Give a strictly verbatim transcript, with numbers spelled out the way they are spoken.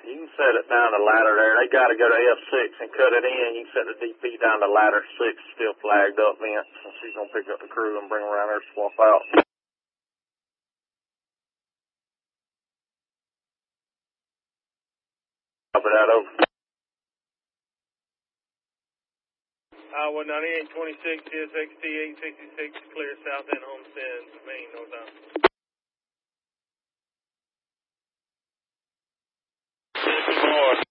You can set it down the ladder there. They got to go to F six and cut it in. You can set the D P down to ladder six, still flagged up then. So she's going to pick up the crew and bring them around there to swap out. Copy that, over. Uh, one ninety-eight twenty-six, C S X T eight sixty-six, clear south end Homestead, Maine, north out. More.